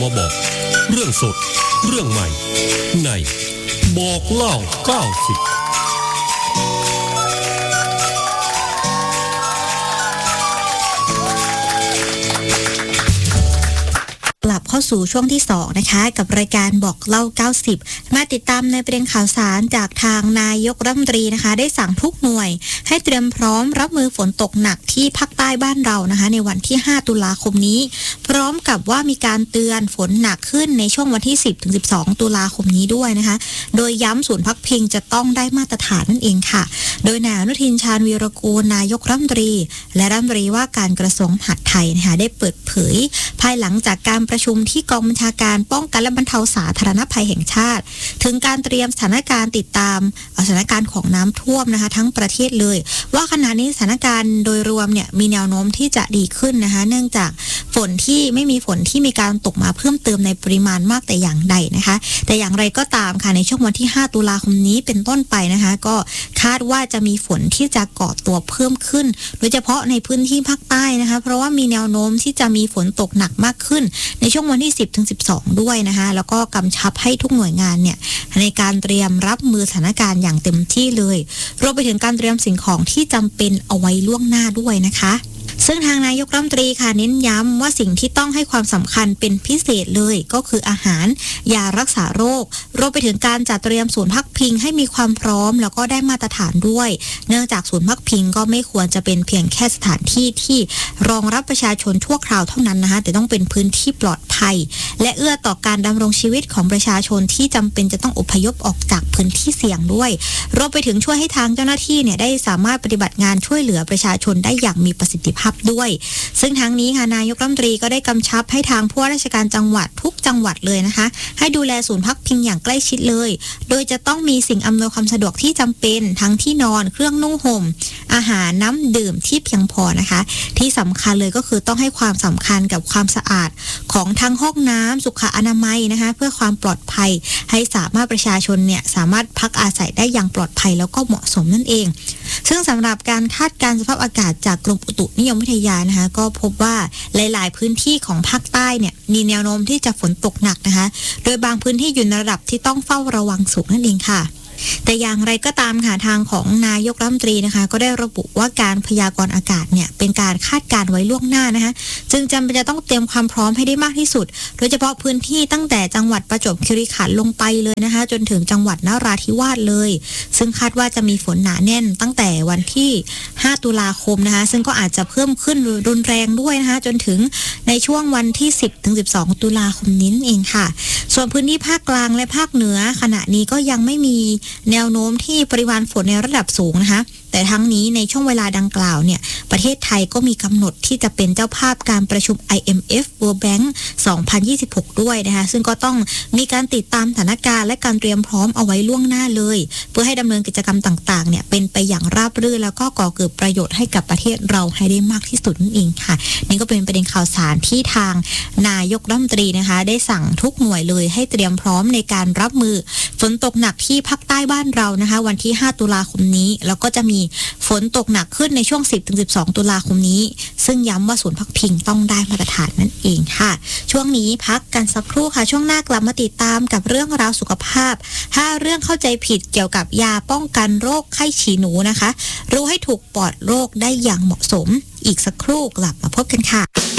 มาบอกเรื่องสดเรื่องใหม่ในบอกเล่า90 กลับเข้าสู่ช่วงที่2นะคะกับรายการบอกเล่า90มาติดตามในประเด็นข่าวสารจากทางนายกรัฐมนตรีนะคะได้สั่งทุกหน่วยให้เตรียมพร้อมรับมือฝนตกหนักที่ภาคใต้บ้านเรานะคะในวันที่5ตุลาคมนี้พร้อมกับว่ามีการเตือนฝนหนักขึ้นในช่วงวันที่10ถึง12ตุลาคมนี้ด้วยนะคะโดยย้ำศูนย์พักพิงจะต้องได้มาตรฐานนั่นเองค่ะโดยนายอนุทินชาญวีรกูลนายกรัฐมนตรีและรัฐมนตรีว่าการกระทรวงมหาดไทยนะคะได้เปิดเผยภายหลังจากการประชุมที่กองบัญชาการป้องกันและบรรเทาสาธารณภัยแห่งชาติถึงการเตรียมสถานการณ์ติดตามสถานการณ์ของน้ำท่วมนะคะทั้งประเทศเลยว่าขณะนี้สถานการณ์โดยรวมเนี่ยมีแนวโน้มที่จะดีขึ้นนะคะเนื่องจากฝนที่ไม่มีฝนที่มีการตกมาเพิ่มเติมในปริมาณมากแต่อย่างใดนะคะแต่อย่างไรก็ตามค่ะในช่วงวันที่5ตุลาคมนี้เป็นต้นไปนะคะก็คาดว่าจะมีฝนที่จะก่อตัวเพิ่มขึ้นโดยเฉพาะในพื้นที่ภาคใต้นะคะเพราะว่ามีแนวโน้มที่จะมีฝนตกหนักมากขึ้นในช่วงวันที่10ถึง12ด้วยนะคะแล้วก็กำชับให้ทุกหน่วยงานเนี่ยในการเตรียมรับมือสถานการณ์อย่างเต็มที่เลยรวมไปถึงการเตรียมสิ่งของที่จำเป็นเอาไว้ล่วงหน้าด้วยนะคะซึ่งทางนายกรัฐมนตรีค่ะเน้นย้ำว่าสิ่งที่ต้องให้ความสำคัญเป็นพิเศษเลยก็คืออาหารยารักษาโรครวมไปถึงการจัดเตรียมศูนย์พักพิงให้มีความพร้อมแล้วก็ได้มาตรฐานด้วยเนื่องจากศูนย์พักพิงก็ไม่ควรจะเป็นเพียงแค่สถานที่ที่รองรับประชาชนชั่วคราวเท่านั้นนะคะแต่ต้องเป็นพื้นที่ปลอดภัยและเอื้อต่อการดำรงชีวิตของประชาชนที่จำเป็นจะต้องอพยพออกจากพื้นที่เสี่ยงด้วยรวมไปถึงช่วยให้ทางเจ้าหน้าที่เนี่ยได้สามารถปฏิบัติงานช่วยเหลือประชาชนได้อย่างมีประสิทธิภาพด้วยซึ่งทั้งนี้ค่ะนายกรัฐมนตรีก็ได้กำชับให้ทางผู้ว่าราชการจังหวัดทุกจังหวัดเลยนะคะให้ดูแลศูนย์พักพิงอย่างใกล้ชิดเลยโดยจะต้องมีสิ่งอำนวยความสะดวกที่จำเป็นทั้งที่นอนเครื่องนุ่งห่มอาหารน้ำดื่มที่เพียงพอนะคะที่สำคัญเลยก็คือต้องให้ความสำคัญกับความสะอาดของทั้งห้องน้ำสุขอนามัยนะคะเพื่อความปลอดภัยให้สามารถประชาชนเนี่ยสามารถพักอาศัยได้อย่างปลอดภัยแล้วก็เหมาะสมนั่นเองซึ่งสำหรับการคาดการณ์สภาพอากาศจากกรมอุตุนิยมวิทยานะคะก็พบว่าหลายๆพื้นที่ของภาคใต้เนี่ยมีแนวโน้มที่จะฝนตกหนักนะคะโดยบางพื้นที่อยู่ในระดับที่ต้องเฝ้าระวังสูงนั่นเองค่ะแต่อย่างไรก็ตามค่ะทางของนายกรัฐมนตรีนะคะก็ได้ระบุว่าการพยากรณ์อากาศเนี่ยเป็นการคาดการณ์ไว้ล่วงหน้านะคะจึงจำเป็นจะต้องเตรียมความพร้อมให้ได้มากที่สุดโดยเฉพาะพื้นที่ตั้งแต่จังหวัดประจวบคีรีขันธ์ลงไปเลยนะคะจนถึงจังหวัดนราธิวาสเลยซึ่งคาดว่าจะมีฝนหนาแน่นตั้งแต่วันที่5ตุลาคมนะคะซึ่งก็อาจจะเพิ่มขึ้นรุนแรงด้วยนะคะจนถึงในช่วงวันที่10ถึง12ตุลาคมนี้เองค่ะส่วนพื้นที่ภาคกลางและภาคเหนือขณะนี้ก็ยังไม่มีแนวโน้มที่ปริมาณฝนในระดับสูงนะคะแต่ทั้งนี้ในช่วงเวลาดังกล่าวเนี่ยประเทศไทยก็มีกำหนดที่จะเป็นเจ้าภาพการประชุม IMF World Bank 2026 ด้วยนะคะซึ่งก็ต้องมีการติดตามสถานการณ์และการเตรียมพร้อมเอาไว้ล่วงหน้าเลยเพื่อให้ดำเนินกิจกรรมต่างๆเนี่ยเป็นไปอย่างราบรื่นแล้วก็ก่อเกิดประโยชน์ให้กับประเทศเราให้ได้มากที่สุดนั่นเองค่ะนี่ก็เป็นประเด็นข่าวสารที่ทางนายกรัฐมนตรีนะคะได้สั่งทุกหน่วยเลยให้เตรียมพร้อมในการรับมือฝนตกหนักที่ภาคใต้บ้านเรานะคะวันที่5ตุลาคมนี้แล้วก็จะมีฝนตกหนักขึ้นในช่วง10ถึง12ตุลาคมนี้ซึ่งย้ำว่าศูนย์พักพิงต้องได้มาตรฐานนั่นเองค่ะช่วงนี้พักกันสักครู่ค่ะช่วงหน้ากลับมาติดตามกับเรื่องราวสุขภาพ5เรื่องเข้าใจผิดเกี่ยวกับยาป้องกันโรคไข้ฉี่หนูนะคะรู้ให้ถูกปลอดโรคได้อย่างเหมาะสมอีกสักครู่กลับมาพบกันค่ะ